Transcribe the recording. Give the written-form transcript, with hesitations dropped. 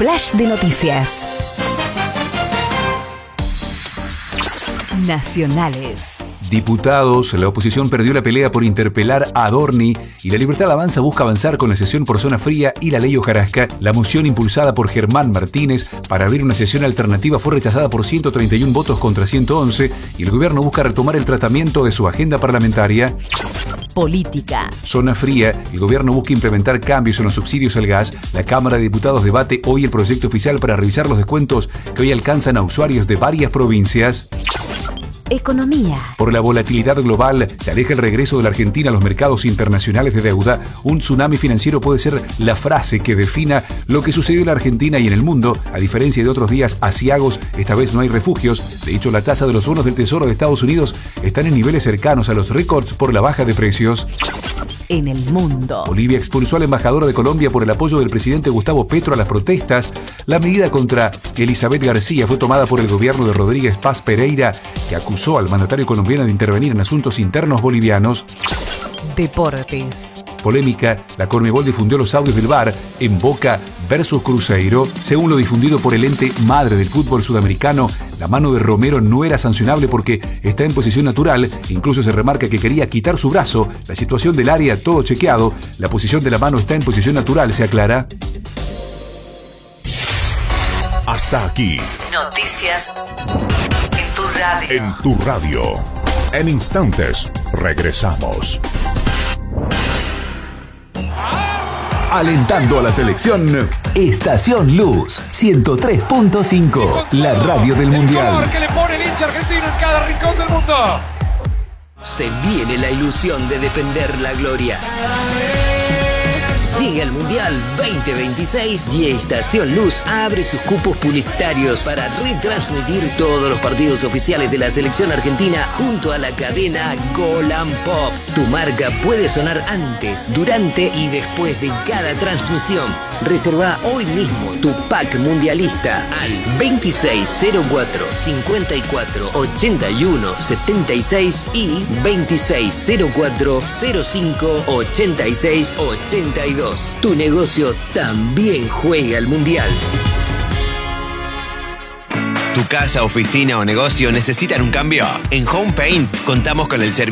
flash de noticias. Nacionales. Diputados, la oposición perdió la pelea por interpelar a Adorni y La Libertad Avanza busca avanzar con la sesión por zona fría y la ley hojarasca. La moción impulsada por Germán Martínez para abrir una sesión alternativa fue rechazada por 131 votos contra 111 y el gobierno busca retomar el tratamiento de su agenda parlamentaria. Política. Zona fría, el gobierno busca implementar cambios en los subsidios al gas. La Cámara de Diputados debate hoy el proyecto oficial para revisar los descuentos que hoy alcanzan a usuarios de varias provincias. Economía. Por la volatilidad global, se aleja el regreso de la Argentina a los mercados internacionales de deuda. Un tsunami financiero puede ser la frase que defina lo que sucedió en la Argentina y en el mundo. A diferencia de otros días aciagos, esta vez no hay refugios. De hecho, la tasa de los bonos del Tesoro de Estados Unidos están en niveles cercanos a los récords por la baja de precios. En el mundo. Bolivia expulsó a la embajadora de Colombia por el apoyo del presidente Gustavo Petro a las protestas. La medida contra Elizabeth García fue tomada por el gobierno de Rodríguez Paz Pereira, que acusó al mandatario colombiano de intervenir en asuntos internos bolivianos. Deportes. Polémica, la Conmebol difundió los audios del VAR en Boca versus Cruzeiro. Según lo difundido por el ente madre del fútbol sudamericano, la mano de Romero no era sancionable porque está en posición natural. Incluso se remarca que quería quitar su brazo. La situación del área, todo chequeado. La posición de la mano está en posición natural, se aclara. Hasta aquí. Noticias en tu radio. En tu radio. En instantes, regresamos. Alentando a la selección, Estación Luz 103.5, la radio del Mundial. Que le pone el hincha argentino en cada rincón del mundo. Se viene la ilusión de defender la gloria. Llega el Mundial 2026 y Estación Luz abre sus cupos publicitarios para retransmitir todos los partidos oficiales de la selección argentina junto a la cadena Golan Pop. Tu marca puede sonar antes, durante y después de cada transmisión. Reserva hoy mismo tu pack mundialista al 2604 54 81 76 y 2604 05 86 82. Tu negocio también juega al Mundial. ¿Tu casa, oficina o negocio necesitan un cambio? En Home Paint contamos con el servicio